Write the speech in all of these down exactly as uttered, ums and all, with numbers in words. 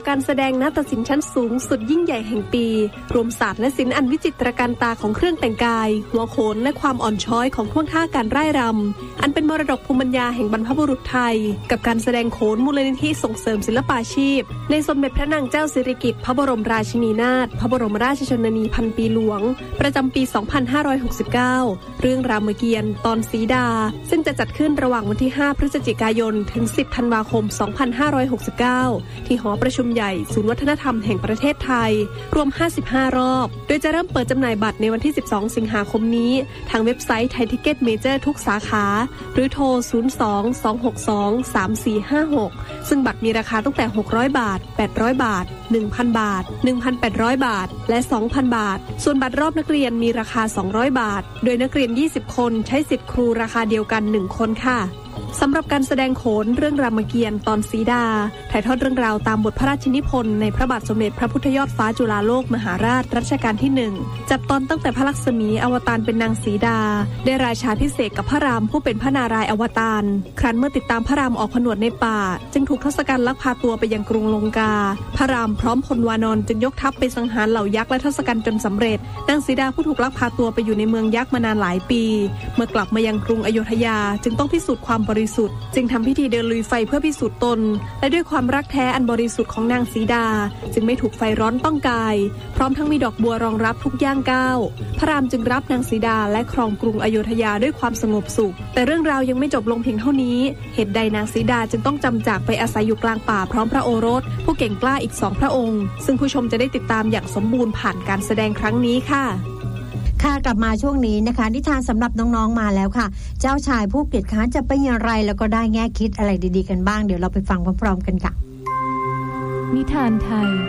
การแสดงนาฏศิลป์ชั้นสูงสุดยิ่งใหญ่แห่งปีรวมศาสตร์และศิลป์อันวิจิตรการตาของเครื่องแต่งกายหัวโขนและความอ่อนช้อยของท่วงท่าการร่ายรำอันเป็นมรดกภูมิปัญญาแห่งบรรพบุรุษไทยกับการแสดงโขนมูลนิธิส่งเสริมศิลปาชีพในสมเด็จพระนางเจ้าสิริกิติ์พระบรมราชินีนาถพระบรมราชชนนีพันปีหลวงประจำปี สองพันห้าร้อยหกสิบเก้า เรื่องรามเกียรติ์ตอนสีดาซึ่งจะจัดขึ้นระหว่างวันที่ห้าพฤศจิกายนถึงสิบธันวาคมสองพันห้าร้อยหกสิบเก้าที่หอประชุมใหญ่ศูนย์วัฒนธรรมแห่งประเทศไทยรวมห้าสิบห้ารอบโดยจะเริ่มเปิดจำหน่ายบัตรในวันที่สิบสองสิงหาคมนี้ทางเว็บไซต์ไทยทิเก็ตเมเจอร์ทุกสาขาหรือโทรศูนย์ สอง สอง หก สอง สาม สี่ ห้า หกซึ่งบัตรมีราคาตั้งแต่หกร้อยบาทแปดร้อยบาท หนึ่งพันบาท หนึ่งพันแปดร้อยบาทและ สองพันบาทส่วนบัตรรอบนักเรียนมีราคาสองร้อยบาทโดยนักเรียนยี่สิบคนใช้สิทธิ์ครูราคาเดียวกันหนึ่งคนค่ะสำหรับการแสดงโขนเรื่องรามเกียรติ์ตอนสีดาถ่ายทอดเรื่องราวตามบทพระราชนิพนธ์ในพระบาทสมเด็จพระพุทธยอดฟ้าจุฬาโลกมหาราชรัชกาลที่หนึ่งจับตอนตั้งแต่พระลักษมีอวตารเป็นนางสีดาได้ราชาพิเศษกับพระรามผู้เป็นพระนารายณ์อวตารครั้นเมื่อติดตามพระรามออกผนวดในป่าจึงถูกทศกัณฐ์ลักพาตัวไปยังกรุงลงกาพระรามพร้อมพลวานนท์จึงยกทัพไปสังหารเหล่ายักษ์และทศกัณฐ์จนสำเร็จนางสีดาผู้ถูกลักพาตัวไปอยู่ในเมืองยักษ์มานานหลายปีเมื่อกลับมายังกรุงอโยธยาจึงต้องพิสูจน์ความบริสุทธิ์จึงทำพิธีเดินลุยไฟเพื่อพิสูจน์ตนและด้วยความรักแท้อันบริสุทธิ์ของนางสีดาจึงไม่ถูกไฟร้อนต้องกายพร้อมทั้งมีดอกบัวรองรับทุกย่างก้าวพระรามจึงรับนางสีดาและครองกรุงอโยธยาด้วยความสงบสุขแต่เรื่องราวยังไม่จบลงเพียงเท่านี้เหตุใดนางสีดาจึงต้องจำจากไปอาศัยอยู่กลางป่าพร้อมพระโอรสผู้เก่งกล้าอีกสองพระองค์ซึ่งผู้ชมจะได้ติดตามอย่างสมบูรณ์ผ่านการแสดงครั้งนี้ค่ะค่ะกลับมาช่วงนี้นะคะนิทานสำหรับน้องๆมาแล้วค่ะเจ้าชายผู้เกียรติค้านจะเป็นอย่างไรแล้วก็ได้แง่คิดอะไรดีๆกันบ้างเดี๋ยวเราไปฟังพร้อมๆกันค่ะนิทานไทย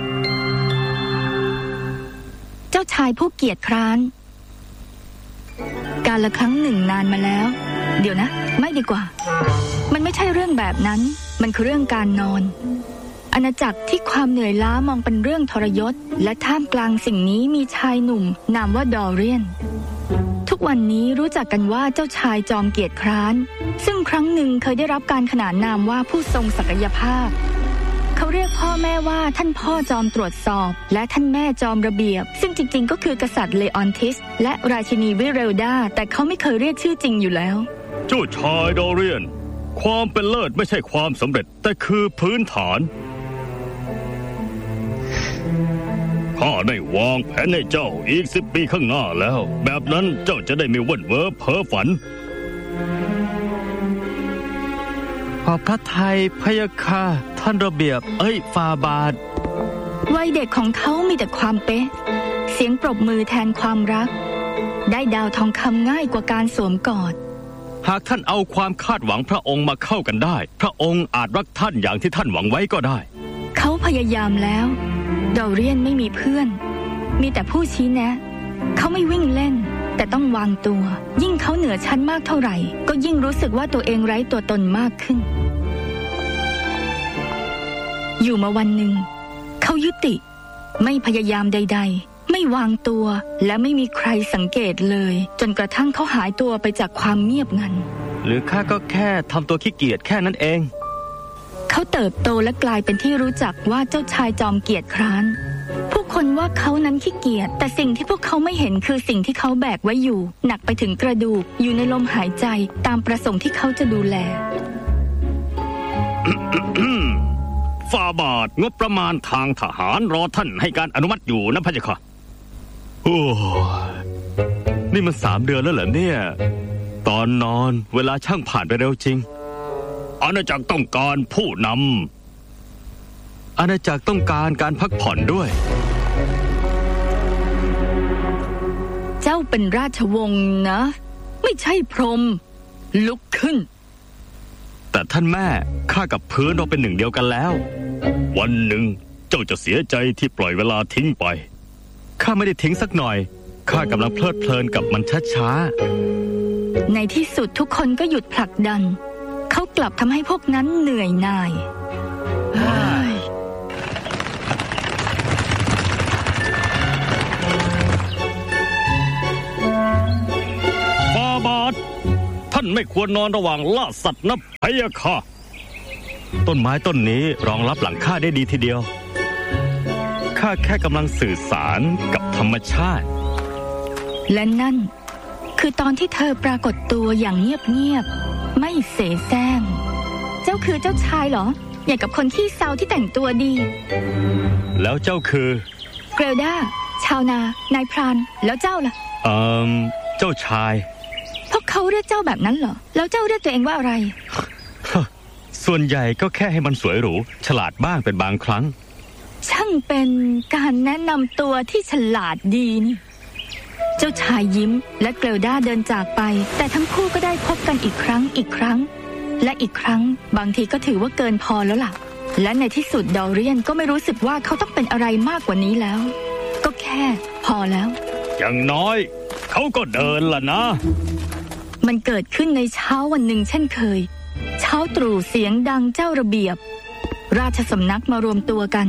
เจ้าชายผู้เกียรติคร้านกาลครั้งหนึ่งนานมาแล้วเดี๋ยวนะไม่ดีกว่ามันไม่ใช่เรื่องแบบนั้นมันคือเรื่องการนอนอาณาจักรที่ความเหนื่อยล้ามองเป็นเรื่องทรยศและท่ามกลางสิ่งนี้มีชายหนุ่มนามว่าดอเรียนทุกวันนี้รู้จักกันว่าเจ้าชายจอมเกียรติคร้านซึ่งครั้งหนึ่งเคยได้รับการขนานนามว่าผู้ทรงศักยภาพเขาเรียกพ่อแม่ว่าท่านพ่อจอมตรวจสอบและท่านแม่จอมระเบียบซึ่งจริงๆก็คือกษัตริย์เลออนทิสและราชินีวิเรลดาแต่เขาไม่เคยเรียกชื่อจริงอยู่แล้วเจ้าชายดอเรียนความเป็นเลิศไม่ใช่ความสำเร็จแต่คือพื้นฐานข้าได้วางแผนให้เจ้าอีกสิบปีข้างหน้าแล้วแบบนั้นเจ้าจะได้ไม่วุ่นเวอเพ้อฝันขอบพระทัยพะยะค่ะท่านระเบียบเอ้ยฟาบาทวัยเด็กของเขามีแต่ความเป๊ะเสียงปรบมือแทนความรักได้ดาวทองคำง่ายกว่าการสวมกอดหากท่านเอาความคาดหวังพระองค์มาเข้ากันได้พระองค์อาจรักท่านอย่างที่ท่านหวังไว้ก็ได้เขาพยายามแล้วดอเรียนไม่มีเพื่อนมีแต่ผู้ชี้แนะเขาไม่วิ่งเล่นแต่ต้องวางตัวยิ่งเขาเหนือชั้นมากเท่าไหร่ก็ยิ่งรู้สึกว่าตัวเองไร้ตัวตนมากขึ้นอยู่มาวันหนึ่งเขายุติไม่พยายามใดๆไม่วางตัวและไม่มีใครสังเกตเลยจนกระทั่งเขาหายตัวไปจากความเงียบงันหรือข้าก็แค่ทำตัวขี้เกียจแค่นั้นเองเขาเติบโตและกลายเป็นที่รู้จักว่าเจ้าชายจอมเกียรติคร้านผู้คนว่าเขานั้นขี้เกียจแต่สิ่งที่พวกเขาไม่เห็นคือสิ่งที่เขาแบกไว้อยู่หนักไปถึงกระดูกอยู่ในลมหายใจตามประสงค์ที่เขาจะดูแลฝ่าบาทงบประมาณทางทหารรอท่านให้การอนุมัติอยู่นะพะเจ้าค่ะโอ้นี่มันสามเดือนแล้วเหรอเนี่ยตอนนอนเวลาช่างผ่านไปเร็วจริงอาณาจักรต้องการผู้นำอาณาจักรต้องการการพักผ่อนด้วยเจ้าเป็นราชวงศ์นะไม่ใช่พรหมลุกขึ้นแต่ท่านแม่ข้ากับพื้นเราเป็นหนึ่งเดียวกันแล้ววันหนึ่งเจ้าจะเสียใจที่ปล่อยเวลาทิ้งไปข้าไม่ได้ทิ้งสักหน่อยข้ากำลังเพลิดเพลินกับมันช้าๆในที่สุดทุกคนก็หยุดผลักดันเขากลับทำให้พวกนั้นเหนื่อยหน่ายฝ่าบาทท่านไม่ควรนอนระหว่างล่าสัตว์นะพะยะค่ะต้นไม้ต้นนี้รองรับหลังข้าได้ดีทีเดียวข้าแค่กำลังสื่อสารกับธรรมชาติและนั่นคือตอนที่เธอปรากฏตัวอย่างเงียบๆไม่เสแสร้งเจ้าคือเจ้าชายเหรออย่างกับคนขี้เศร้าที่แต่งตัวดีแล้วเจ้าคือเกรลดาชาวนานายพรานแล้วเจ้าล่ะเอ่อเจ้าชายพวกเขาเรียกเจ้าแบบนั้นเหรอแล้วเจ้าเรียกตัวเองว่าอะไรส่วนใหญ่ก็แค่ให้มันสวยหรูฉลาดบ้างเป็นบางครั้งช่างเป็นการแนะนำตัวที่ฉลาดดีนี่เจ้าชายยิ้มและเกลดาเดินจากไปแต่ทั้งคู่ก็ได้พบกันอีกครั้งอีกครั้งและอีกครั้งบางทีก็ถือว่าเกินพอแล้วล่ะและในที่สุดดอเรียนก็ไม่รู้สึกว่าเขาต้องเป็นอะไรมากกว่านี้แล้วก็แค่พอแล้วอย่างน้อยเขาก็เดินล่ะนะมันเกิดขึ้นในเช้าวันหนึ่งเช่นเคยเช้าตรู่เสียงดังเจ้าระเบียบราชสำนักมารวมตัวกัน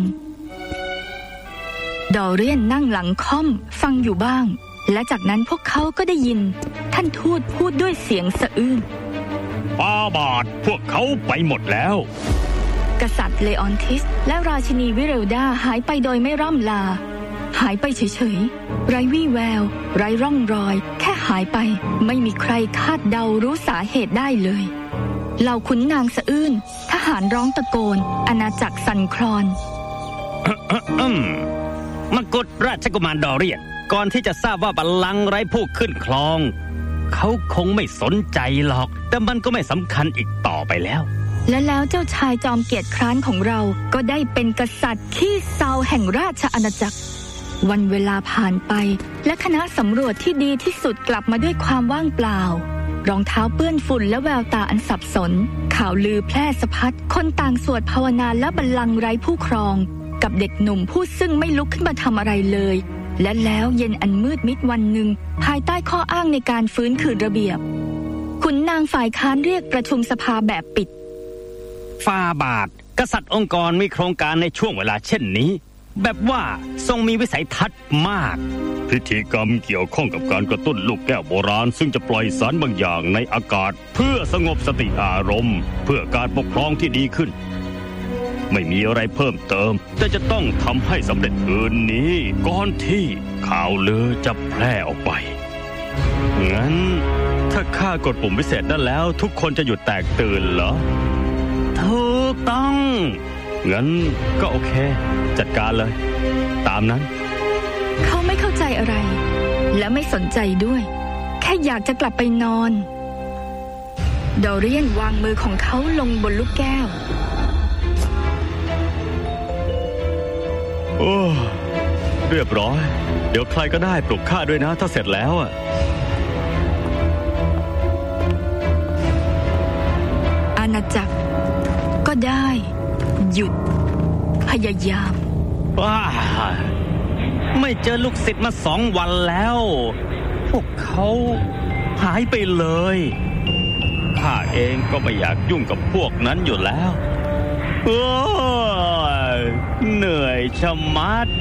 ดอเรียนนั่งหลังค่อมฟังอยู่บ้างและจากนั้นพวกเขาก็ได้ยินท่านทูตพูดด้วยเสียงสะอื้นฟาบาทพวกเขาไปหมดแล้วกษัตริย์เลออนทิสและราชินีวิเรลดาหายไปโดยไม่ร่ำลาหายไปเฉยๆไร้วี่แววไร้ร่องรอยแค่หายไปไม่มีใครคาดเดารู้สาเหตุได้เลยเหล่าขุนนางสะอื้นทหารร้องตะโกนอาณาจักรสั่นคลอนมกุฎราชกุมารดอเรียนก่อนที่จะทราบว่าบัลลังก์ไร้ผู้ขึ้นครองเขาคงไม่สนใจหรอกแต่มันก็ไม่สำคัญอีกต่อไปแล้วและแล้วเจ้าชายจอมเกียรติคร้านของเราก็ได้เป็นกษัตริย์ขี้เศร้าแห่งราชอาณาจักรวันเวลาผ่านไปและคณะสำรวจที่ดีที่สุดกลับมาด้วยความว่างเปล่ารองเท้าเปื้อนฝุ่นและแววตาอันสับสนข่าวลือแพร่สะพัดคนต่างสวดภาวนาและบัลลังก์ไร้ผู้ครองกับเด็กหนุ่มผู้ซึ่งไม่ลุกขึ้นมาทำอะไรเลยและแล้วเย็นอันมืดมิดวันหนึ่งภายใต้ข้ออ้างในการฟื้นคืนระเบียบขุนนางฝ่ายค้านเรียกประชุมสภาแบบปิดฟาบาทกษัตริย์องค์กรมีโครงการในช่วงเวลาเช่นนี้แบบว่าทรงมีวิสัยทัศน์มากพิธีกรรมเกี่ยวข้องกับการกระตุ้นลูกแก้วโบราณซึ่งจะปล่อยสารบางอย่างในอากาศเพื่อสงบสติอารมณ์เพื่อการปกครองที่ดีขึ้นไม่มีอะไรเพิ่มเติมแต่จะต้องทำให้สำเร็จคืนนี้ก่อนที่ข่าวลือจะแพร่ออกไปงั้นถ้าข้ากดปุ่มพิเศษนั่นแล้วทุกคนจะหยุดแตกตื่นเหรอถูกต้องงั้นก็โอเคจัดการเลยตามนั้นเขาไม่เข้าใจอะไรและไม่สนใจด้วยแค่อยากจะกลับไปนอนดอเรียนวางมือของเขาลงบนลูกแก้วโอ้เรียบร้อยเดี๋ยวใครก็ได้ปลุกข้าด้วยนะถ้าเสร็จแล้วอ่ะอาณาจักรก็ได้หยุดพยายามว้าไม่เจอลูกศิษย์มาสองวันแล้วพวกเขาหายไปเลยข้าเองก็ไม่อยากยุ่งกับพวกนั้นอยู่แล้วโอ้ยเหนื่อยชะมัด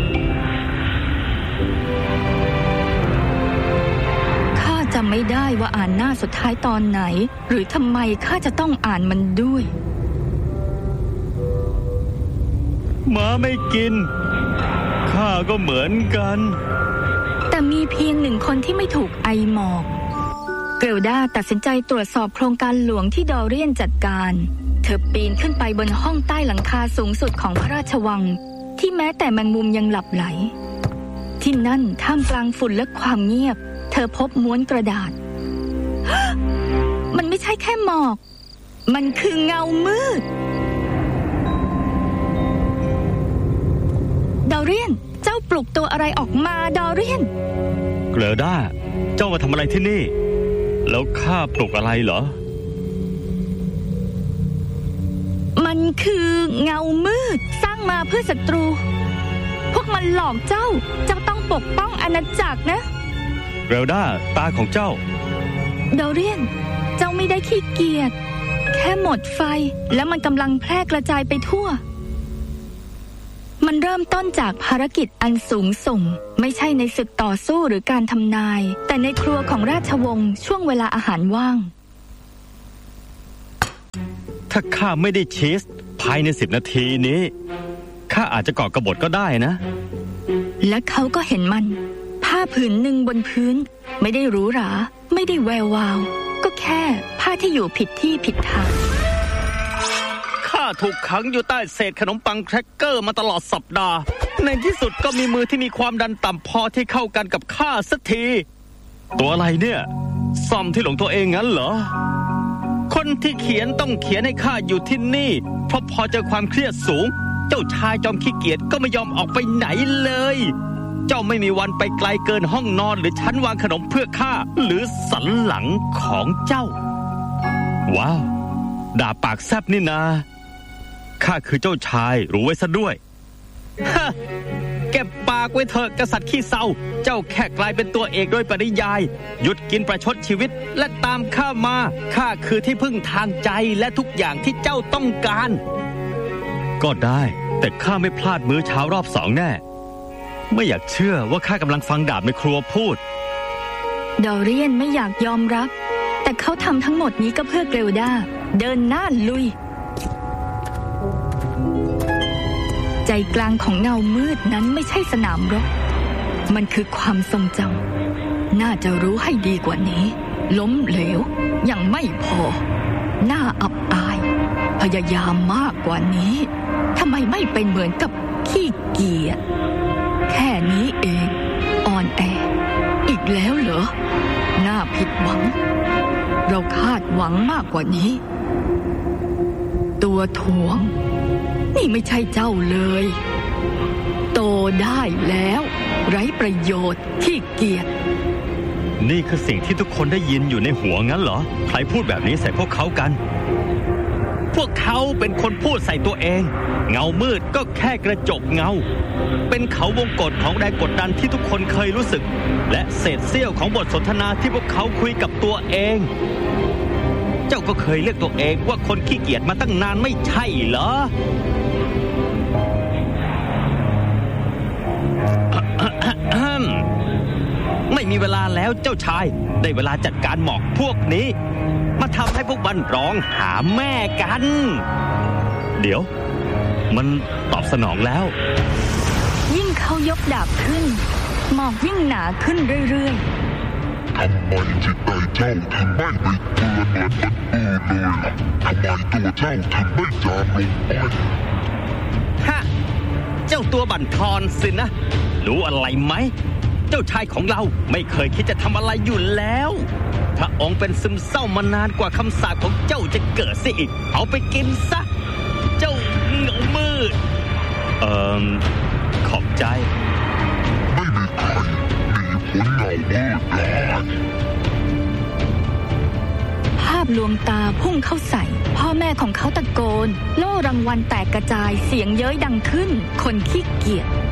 ข้าจำไม่ได้ว่าอ่านหน้าสุดท้ายตอนไหนหรือทำไมข้าจะต้องอ่านมันด้วยหมาไม่กินข้าก็เหมือนกันแต่มีเพียงหนึ่งคนที่ไม่ถูกไอหมอกเกลดาตัดสินใจตรวจสอบโครงการหลวงที่ดอเรียนจัดการเธอปีนขึ้นไปบนห้องใต้หลังคาสูงสุดของพระราชวังที่แม้แต่แมงมุมยังหลับไหลที่นั่นท่ามกลางฝุ่นและความเงียบเธอพบม้วนกระดาษ มันไม่ใช่แค่หมอกมันคือเงามืดดอเรียนเจ้าปลุกตัวอะไรออกมาดอเรียนเกลดาเจ้ามาทำอะไรที่นี่แล้วข้าปลุกอะไรเหรอมันคือเงามืดสร้างมาเพื่อศัตรูพวกมันหลอกเจ้าเจ้าต้องปกป้องอาณาจักรนะเกลดาตาของเจ้าดอเรียนเจ้าไม่ได้ขี้เกียจแค่หมดไฟแล้วมันกำลังแพร่กระจายไปทั่วมันเริ่มต้นจากภารกิจอันสูงส่งไม่ใช่ในศึกต่อสู้หรือการทำนายแต่ในครัวของราชวงศ์ช่วงเวลาอาหารว่างถ้าข้าไม่ได้ชีสภายในสิบนาทีนี้ข้าอาจจะก่อกบฏก็ได้นะและเขาก็เห็นมันผ้าผืนหนึ่งบนพื้นไม่ได้หรูหราไม่ได้แวววาวก็แค่ผ้าที่อยู่ผิดที่ผิดทางข้าถูกขังอยู่ใต้เศษขนมปังแครกเกอร์มาตลอดสัปดาห์ในที่สุดก็มีมือที่มีความดันต่ำพอที่เข้ากันกับข้าสักทีตัวอะไรเนี่ยซ่อมที่หลงตัวเองงั้นเหรอคนที่เขียนต้องเขียนให้ข้าอยู่ที่นี่เพราะพอเจอความเครียดสูงเจ้าชายจอมขี้เกียจก็ไม่ยอมออกไปไหนเลยเจ้าไม่มีวันไปไกลเกินห้องนอนหรือชั้นวางขนมเพื่อข้าหรือสันหลังของเจ้าว้าวด่าปากแซบนี่นาข้าคือเจ้าชายรู้ไว้ซะด้วยฮะเก็บปากไว้เถอะกษัตริย์ขี้เศร้าเจ้าแค่กลายเป็นตัวเอกโดยปริยายหยุดกินประชดชีวิตและตามข้ามาข้าคือที่พึ่งทางใจและทุกอย่างที่เจ้าต้องการก็ได้แต่ข้าไม่พลาดมื้อเช้ารอบสองแน่ไม่อยากเชื่อว่าข้ากำลังฟังดาบในครัวพูดดอเรียนไม่อยากยอมรับแต่เขาทำทั้งหมดนี้ก็เพื่อเกลดาเดินหน้าลุยใจกลางของเงามืดนั้นไม่ใช่สนามรบมันคือความทรงจำน่าจะรู้ให้ดีกว่านี้ล้มเหลวยังไม่พอน่าอับอายพยายามมากกว่านี้ทำไมไม่เป็นเหมือนกับขี้เกียจแค่นี้เองอ่อนแออีกแล้วเหรอน่าผิดหวังเราคาดหวังมากกว่านี้ตัวถ่วงนี่ไม่ใช่เจ้าเลยโตได้แล้วไร้ประโยชน์ขี้เกียจนี่คือสิ่งที่ทุกคนได้ยินอยู่ในหัวงั้นเหรอใครพูดแบบนี้ใส่พวกเขากันพวกเขาเป็นคนพูดใส่ตัวเองเงามืดก็แค่กระจกเงาเป็นเขาวงกฏของแรงกดดันที่ทุกคนเคยรู้สึกและเศษเสี้ยวของบทสนทนาที่พวกเขาคุยกับตัวเองเจ้าก็เคยเรียกตัวเองว่าคนขี้เกียจมาตั้งนานไม่ใช่เหรอไม่มีเวลาแล้วเจ้าชายได้เวลาจัดการหมอกพวกนี้มาทำให้พวกมันร้องหาแม่กันเดี๋ยวมันตอบสนองแล้วยิ่งเขายกดาบขึ้นหมอกยิ่งหนาขึ้นเรื่อยๆทำไมจิตใจเจ้าถึงไม่ไปเตือนเหมือนคนอื่นเลยล่ะทำไมตัวเจ้าถึงไม่จางลงไปฮะเจ้าตัวบั่นทอนสินะรู้อะไรไหมเจ้าชายของเราไม่เคยคิดจะทำอะไรอยู่แล้วพระองค์เป็นซึมเศร้ามานานกว่าคำสาปของเจ้าจะเกิดสิอีกเอาไปกินซะเจ้าเงามืดเอ่อขอบใจไม่มีใครหนีพ้นเงามืดได้ภาพลวงตาพุ่งเข้าใส่พ่อแม่ของเขาตะโกนโล่รางวัลแตกกระจายเสียงเย้ยดังขึ้นคนขี้เกียจ